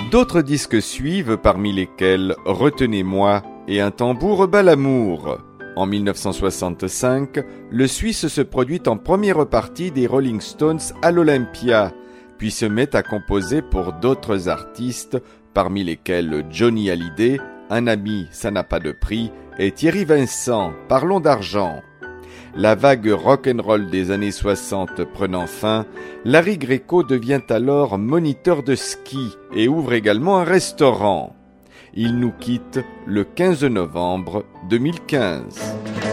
D'autres disques suivent, parmi lesquels Retenez-moi et Un tambour bat l'amour. En 1965, le Suisse se produit en première partie des Rolling Stones à l'Olympia, puis se met à composer pour d'autres artistes, parmi lesquels Johnny Hallyday, Un ami, ça n'a pas de prix, et Thierry Vincent, Parlons d'argent. La vague rock'n'roll des années 60 prenant fin, Larry Greco devient alors moniteur de ski et ouvre également un restaurant. Il nous quitte le 15 novembre 2015.